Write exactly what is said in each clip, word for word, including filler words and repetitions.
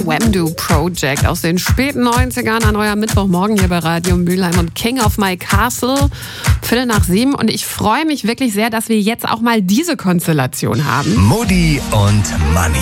Wham-Do Project aus den späten neunzigern an eurem Mittwochmorgen hier bei Radio Mülheim und King of My Castle, Viertel nach sieben. Und ich freue mich wirklich sehr, dass wir jetzt auch mal diese Konstellation haben. Mutti und Manni.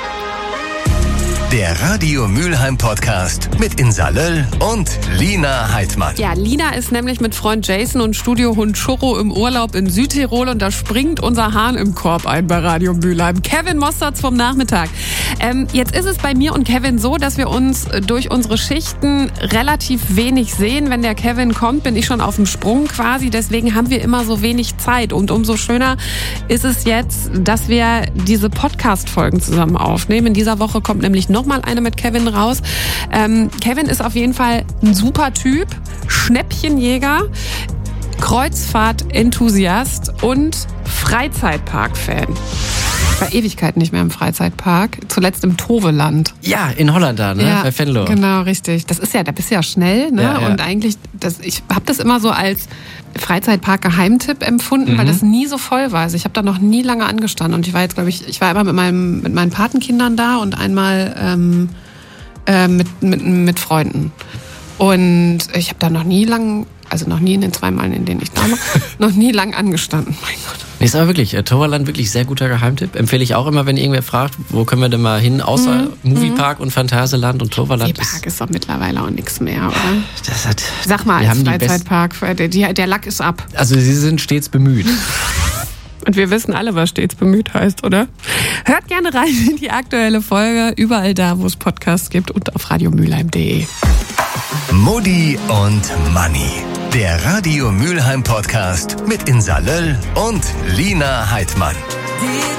Der Radio Mülheim Podcast mit Insa Löll und Lina Heidmann. Ja, Lina ist nämlich mit Freund Jason und Studiohund Churro im Urlaub in Südtirol und da springt unser Hahn im Korb ein bei Radio Mülheim. Kevin Mosterz vom Nachmittag. Ähm, jetzt ist es bei mir und Kevin so, dass wir uns durch unsere Schichten relativ wenig sehen. Wenn der Kevin kommt, bin ich schon auf dem Sprung quasi. Deswegen haben wir immer so wenig Zeit. Und umso schöner ist es jetzt, dass wir diese Podcast-Folgen zusammen aufnehmen. In dieser Woche kommt nämlich noch mal eine mit Kevin raus. Ähm, Kevin ist auf jeden Fall ein super Typ, Schnäppchenjäger, Kreuzfahrt-Enthusiast und Freizeitpark-Fan. Ich war Ewigkeiten nicht mehr im Freizeitpark, zuletzt im Toveland. Ja, in Holland da, ne? Ja, bei Venlo. Genau, richtig. Das ist ja, da bist du ja schnell, ne? Ja, ja. Und eigentlich, das, ich habe das immer so als Freizeitpark-Geheimtipp empfunden, mhm. weil das nie so voll war. Also ich habe da noch nie lange angestanden und ich war jetzt, glaube ich, ich war immer mit meinem, mit meinen Patenkindern da und einmal ähm, äh, mit, mit, mit Freunden. Und ich habe da noch nie lang, also noch nie in den zwei Malen, in denen ich da war, noch nie lang angestanden. Mein Gott. Nee, ist aber wirklich, äh, Toverland wirklich sehr guter Geheimtipp. Empfehle ich auch immer, wenn irgendwer fragt, wo können wir denn mal hin, außer Mhm. Moviepark und Phantasialand und Toverland. Der Park ist doch mittlerweile auch nichts mehr, oder? Das hat, Sag mal, wir als haben die Freizeitpark, der, der, der Lack ist ab. Also sie sind stets bemüht. Und wir wissen alle, was stets bemüht heißt, oder? Hört gerne rein in die aktuelle Folge, überall da, wo es Podcasts gibt und auf radiomülheim punkt de. Mutti und Manni. Der Radio Mülheim Podcast mit Insa Löll und Lina Heidmann.